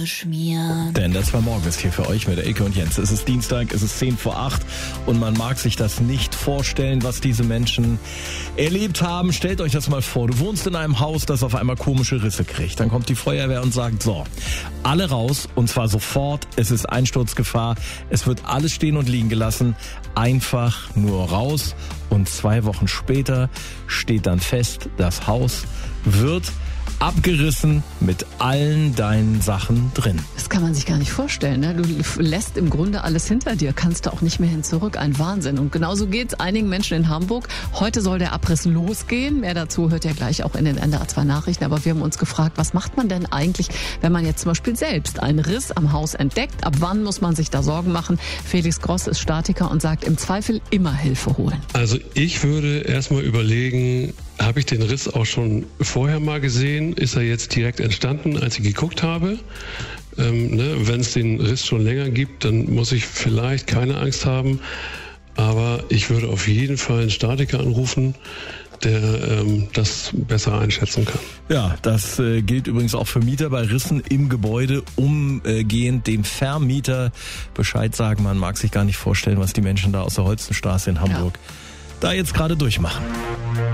Schmieren. Denn das war morgen ist hier für euch mit Elke und Jens. Es ist Dienstag, es ist 7:10 und man mag sich das nicht vorstellen, was diese Menschen erlebt haben. Stellt euch das mal vor, du wohnst in einem Haus, das auf einmal komische Risse kriegt. Dann kommt die Feuerwehr und sagt, so, alle raus und zwar sofort, es ist Einsturzgefahr, es wird alles stehen und liegen gelassen, einfach nur raus und 2 Wochen später steht dann fest, das Haus wird abgerissen mit allen deinen Sachen drin. Das kann man sich gar nicht vorstellen. Ne? Du lässt im Grunde alles hinter dir, kannst da auch nicht mehr hin zurück. Ein Wahnsinn. Und genauso geht es einigen Menschen in Hamburg. Heute soll der Abriss losgehen. Mehr dazu hört ihr gleich auch in den NDR 2 Nachrichten. Aber wir haben uns gefragt, was macht man denn eigentlich, wenn man jetzt zum Beispiel selbst einen Riss am Haus entdeckt? Ab wann muss man sich da Sorgen machen? Felix Gross ist Statiker und sagt, im Zweifel immer Hilfe holen. Also ich würde erstmal überlegen, habe ich den Riss auch schon vorher mal gesehen? Ist er jetzt direkt entstanden, als ich geguckt habe? Wenn es den Riss schon länger gibt, dann muss ich vielleicht keine Angst haben. Aber ich würde auf jeden Fall einen Statiker anrufen, der das besser einschätzen kann. Ja, das gilt übrigens auch für Mieter bei Rissen im Gebäude. Umgehend dem Vermieter Bescheid sagen. Man mag sich gar nicht vorstellen, was die Menschen da aus der Holstenstraße in Hamburg da jetzt gerade durchmachen.